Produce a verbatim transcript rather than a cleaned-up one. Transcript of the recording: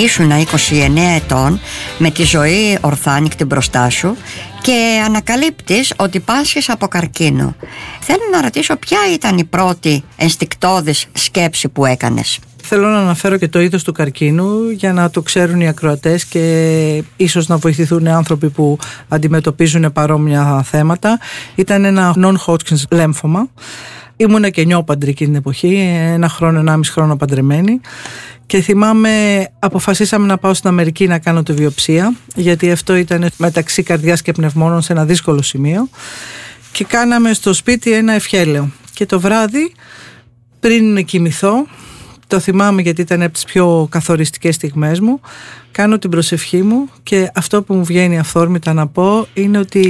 Ήσουνα είκοσι εννέα ετών με τη ζωή ορθάνικτη μπροστά σου και ανακαλύπτεις ότι πάσχεις από καρκίνο. Θέλω να ρωτήσω, ποια ήταν η πρώτη ενστικτώδης σκέψη που έκανες? Θέλω να αναφέρω και το είδος του καρκίνου για να το ξέρουν οι ακροατές και ίσως να βοηθηθούν άνθρωποι που αντιμετωπίζουν παρόμοια θέματα. Ήταν ένα non-Hodgkin's λέμφωμα. Ήμουνα και νιώπαντρη εκείνη την εποχή, ένα χρόνο, ενάμιση χρόνο παντρεμένη. Και θυμάμαι, αποφασίσαμε να πάω στην Αμερική να κάνω τη βιοψία, γιατί αυτό ήταν μεταξύ καρδιάς και πνευμόνων σε ένα δύσκολο σημείο. Και κάναμε στο σπίτι ένα ευχέλαιο. Και το βράδυ, πριν κοιμηθώ, το θυμάμαι γιατί ήταν από τις πιο καθοριστικές στιγμές μου, κάνω την προσευχή μου και αυτό που μου βγαίνει αυθόρμητα να πω είναι ότι